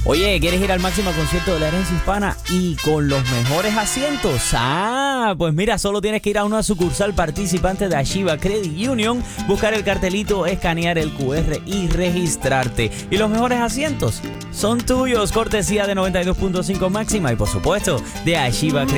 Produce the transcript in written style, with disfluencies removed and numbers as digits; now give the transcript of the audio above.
Oye, ¿quieres ir al máximo concierto de la herencia hispana y con los mejores asientos? Pues mira, solo tienes que ir a una sucursal participante de Ashiva Credit Union, buscar el cartelito, escanear el QR y registrarte. Y los mejores asientos son tuyos, cortesía de 92.5 máxima y por supuesto de Ashiva Credit